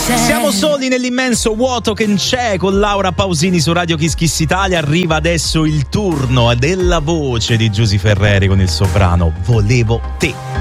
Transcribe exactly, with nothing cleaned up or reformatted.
c'è. Siamo soli nell'immenso vuoto che c'è con Laura Pausini su Radio Kiss Kiss Italia. Arriva adesso il turno della voce di Giusy Ferreri con il soprano Volevo te.